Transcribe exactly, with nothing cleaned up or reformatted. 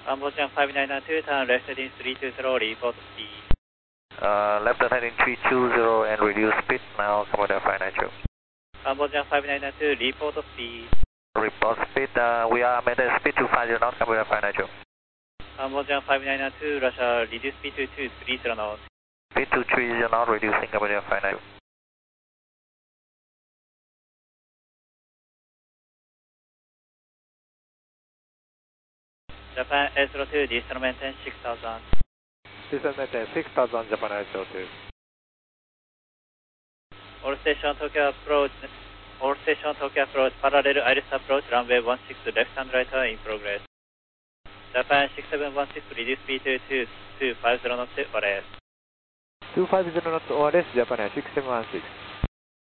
Cambodian five nine nine two, turn left heading three two zero, report speed. Uh, left heading three two zero and reduce speed now, Cambodian five nine two. Cambodian five nine nine two, report speed. Report speed, uh, we are maintain speed two five zero knots, Cambodian five nine two. Cambodian five nine nine two, Russia, reduce speed to two three zero knots. Speed two three zero knots, reducing Cambodian five nine two. Japan eight zero two, distal maintain six thousand. Distal maintain six thousand, Japan eight zero two. All station Tokyo approach, all station Tokyo approach, parallel iris approach, runway one six, left hand right turn in progress. Japan six seven one six, reduce speed to two two five zero knots, O R S. two five zero knots O R S, Japan six seven one six.